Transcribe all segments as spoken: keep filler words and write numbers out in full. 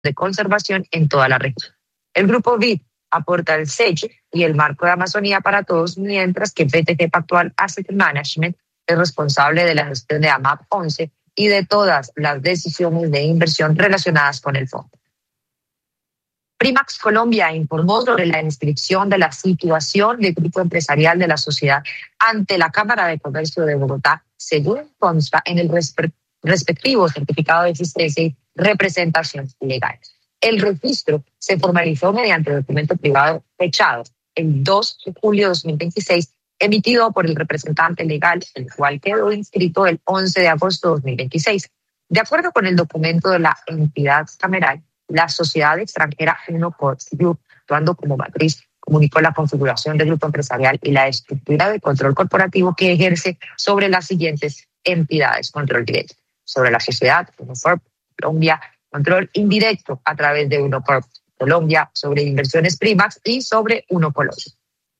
de conservación en toda la región. El grupo B I D aporta el sello y el marco de Amazonía para todos, mientras que B T G Pactual Asset Management es responsable de la gestión de AMAP once y de todas las decisiones de inversión relacionadas con el fondo. Primax Colombia informó sobre la inscripción de la situación del grupo empresarial de la sociedad ante la Cámara de Comercio de Bogotá, según consta en el respe- respectivo certificado de existencia y representación legal. El registro se formalizó mediante documento privado fechado el dos de julio de dos mil veintiséis, emitido por el representante legal, el cual quedó inscrito el once de agosto de dos mil veintiséis. De acuerdo con el documento de la entidad cameral, la sociedad extranjera Uno Corp Group, actuando como matriz, comunicó la configuración del grupo empresarial y la estructura de control corporativo que ejerce sobre las siguientes entidades: control directo sobre la sociedad Uno Corp Colombia, control indirecto a través de Uno Corp Colombia sobre inversiones Primax y sobre Uno Colombia.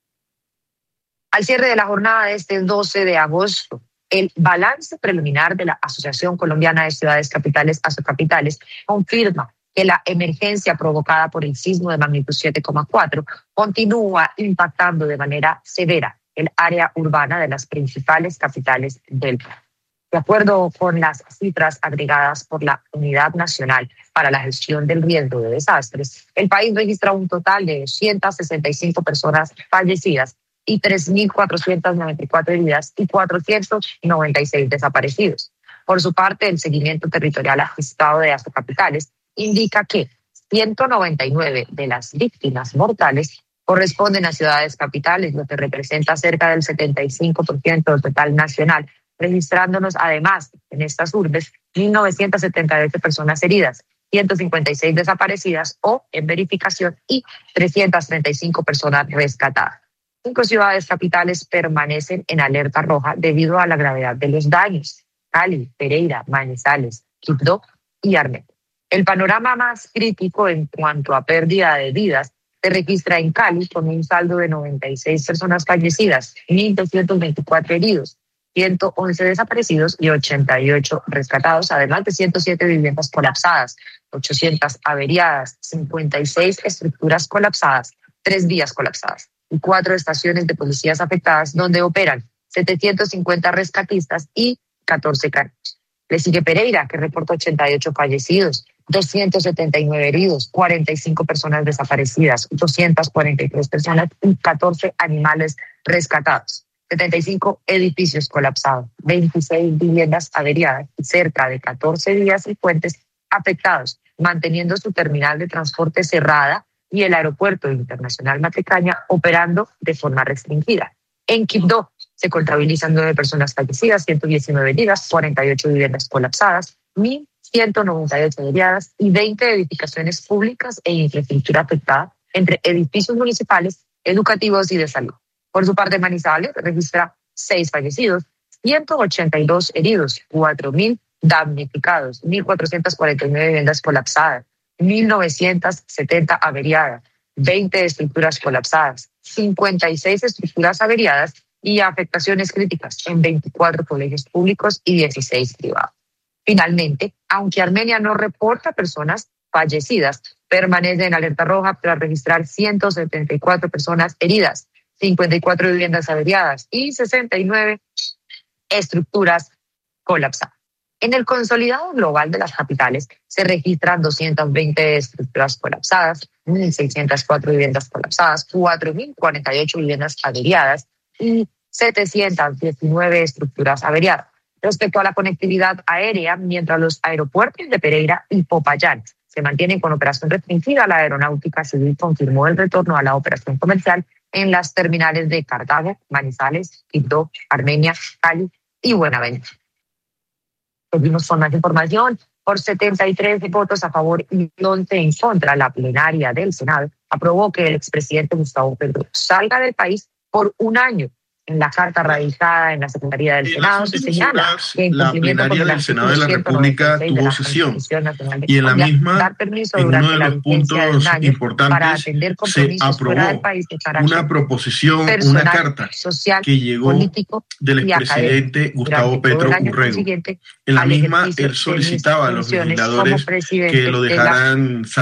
Al cierre de la jornada de este doce de agosto, el balance preliminar de la Asociación Colombiana de Ciudades Capitales, Asocapitales, confirma que la emergencia provocada por el sismo de magnitud siete coma cuatro continúa impactando de manera severa el área urbana de las principales capitales del país. De acuerdo con las cifras agregadas por la Unidad Nacional para la Gestión del Riesgo de Desastres, el país registra un total de doscientas sesenta y cinco personas fallecidas y tres mil cuatrocientas noventa y cuatro heridas y cuatrocientos noventa y seis desaparecidos. Por su parte, el seguimiento territorial ajustado de Asocapitales indica que ciento noventa y nueve de las víctimas mortales corresponden a ciudades capitales, lo que representa cerca del setenta y cinco por ciento del total nacional, registrándonos además en estas urbes mil novecientas setenta y ocho personas heridas, ciento cincuenta y seis desaparecidas o en verificación y trescientas treinta y cinco personas rescatadas. Cinco ciudades capitales permanecen en alerta roja debido a la gravedad de los daños: Cali, Pereira, Manizales, Quibdó y Armenia. El panorama más crítico en cuanto a pérdida de vidas se registra en Cali, con un saldo de noventa y seis personas fallecidas, mil doscientos veinticuatro heridos, ciento once desaparecidos y ochenta y ocho rescatados, además de ciento siete viviendas colapsadas, ochocientas averiadas, cincuenta y seis estructuras colapsadas, tres vías colapsadas y cuatro estaciones de policías afectadas, donde operan setecientos cincuenta rescatistas y catorce carros. Le sigue Pereira, que reporta ochenta y ocho fallecidos, doscientos setenta y nueve heridos, cuarenta y cinco personas desaparecidas, doscientas cuarenta y tres personas y catorce animales rescatados, setenta y cinco edificios colapsados, veintiséis viviendas averiadas y cerca de catorce vías y puentes afectados, manteniendo su terminal de transporte cerrada y el aeropuerto internacional Matecaña operando de forma restringida. En Quibdó se contabilizan nueve personas fallecidas, ciento diecinueve heridas, cuarenta y ocho viviendas colapsadas, mil ciento noventa y ocho heridas y veinte edificaciones públicas e infraestructura afectada entre edificios municipales, educativos y de salud. Por su parte, Manizales registra seis fallecidos, ciento ochenta y dos heridos, cuatro mil damnificados, mil cuatrocientas cuarenta y nueve viviendas colapsadas, mil novecientas setenta averiadas, veinte estructuras colapsadas, cincuenta y seis estructuras averiadas y afectaciones críticas en veinticuatro colegios públicos y dieciséis privados. Finalmente, aunque Armenia no reporta personas fallecidas, permanece en alerta roja tras registrar ciento setenta y cuatro personas heridas, cincuenta y cuatro viviendas averiadas y sesenta y nueve estructuras colapsadas. En el consolidado global de las capitales se registran doscientas veinte estructuras colapsadas, mil seiscientas cuatro viviendas colapsadas, cuatro mil cuarenta y ocho viviendas averiadas y setecientas diecinueve estructuras averiadas. Respecto a la conectividad aérea, mientras los aeropuertos de Pereira y Popayán se mantienen con operación restringida, la Aeronáutica Civil confirmó el retorno a la operación comercial en las terminales de Cartago, Manizales, Quibdó, Armenia, Cali y Buenaventura. Seguimos con más información. Por setenta y tres votos a favor y once en contra, la plenaria del Senado aprobó que el expresidente Gustavo Petro salga del país por un año En la carta radicada en la Secretaría del En Senado se señala que en la cumplimiento con plenaria el del Senado de la artículo República ciento noventa y seis de tuvo la sesión Constitución Nacional de y en la Colombia, misma, dar permiso en uno durante de la los vigencia de un puntos año para importantes, atender se compromisos fuera del aprobó país de una carácter proposición, una personal, carta social, que llegó político del y académico expresidente Gustavo durante todo el Petro año Urrego. consiguiente En la al misma, ejercicio él de mis solicitaba a los funciones como legisladores que presidente lo de la dejaran